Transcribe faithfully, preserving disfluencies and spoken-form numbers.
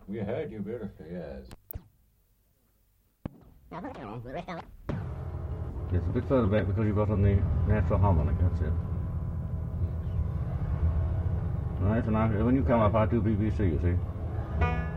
We heard you beautifully, yes. It's a bit further back because you've got on the natural harmonic, that's it. Right, and I, when you come up I do B B C, you see.